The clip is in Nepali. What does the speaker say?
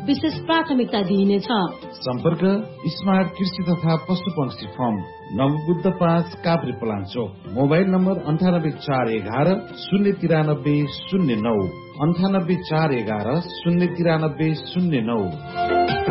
विशेष प्राथमिकता दिइनेछ। सम्पर्क स्मार्ट कृषि तथा पशुपक्षी form, नवबुद्ध 5 Kavre Palanchok. Mobile number 9841 09309 9841 09309।